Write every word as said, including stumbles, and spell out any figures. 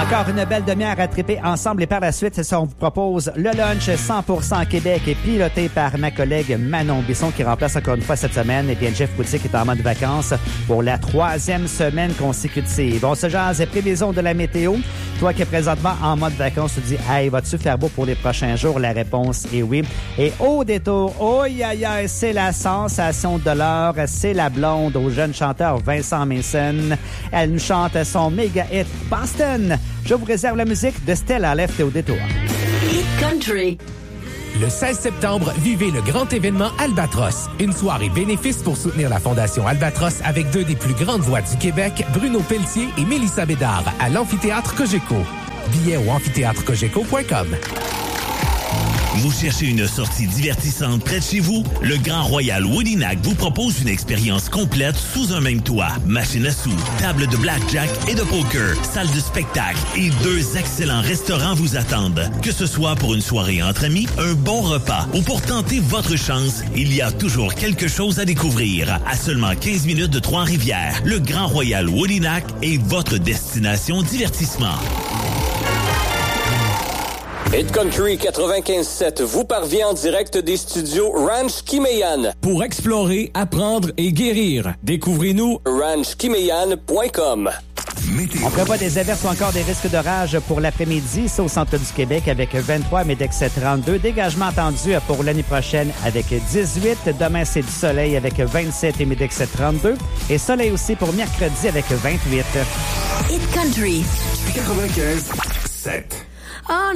Encore une belle demi-heure à triper ensemble et par la suite, on vous propose le lunch cent pour cent Québec et piloté par ma collègue Manon Bisson qui remplace encore une fois cette semaine. Et bien, Jeff Poutier qui est en mode vacances pour la troisième semaine consécutive. On se jase et prévisions de la météo. Toi qui es présentement en mode vacances, tu te dis, hey, vas-tu faire beau pour les prochains jours? La réponse est oui. Et au détour, oh, aïe, aïe, c'est la sensation de l'heure. C'est la blonde au jeune chanteur Vincent Mason. Elle nous chante son méga hit Boston. Je vous réserve la musique de Stella Left au détour. Hit Country. Le seize septembre, vivez le grand événement Albatros. Une soirée bénéfice pour soutenir la Fondation Albatros avec deux des plus grandes voix du Québec, Bruno Pelletier et Mélissa Bédard, à l'Amphithéâtre Cogeco. Billets au amphithéâtre cogeco point com. Vous cherchez une sortie divertissante près de chez vous? Le Grand Royal Woodinac vous propose une expérience complète sous un même toit. Machine à sous, table de blackjack et de poker, salle de spectacle et deux excellents restaurants vous attendent. Que ce soit pour une soirée entre amis, un bon repas ou pour tenter votre chance, il y a toujours quelque chose à découvrir. À seulement quinze minutes de Trois-Rivières, le Grand Royal Woodinac est votre destination divertissement. Hit Country quatre-vingt-quinze sept vous parvient en direct des studios Ranch Kimeyan. Pour explorer, apprendre et guérir, découvrez-nous ranch kimeyan point com. On prévoit des averses ou encore des risques d'orage pour l'après-midi. C'est au centre du Québec avec vingt-trois, Médex trente-deux. Dégagement attendu pour l'année prochaine avec dix-huit. Demain, c'est du soleil avec vingt-sept et Médex trente-deux. Et soleil aussi pour mercredi avec vingt-huit. Hit Country. quatre-vingt-quinze sept.